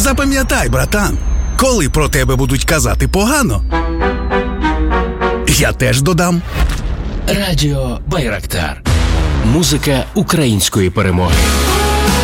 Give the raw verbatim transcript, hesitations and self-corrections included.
запам'ятай, братан, коли про тебе будуть казати погано, я теж додам. Радіо Байрактар. Музика української перемоги.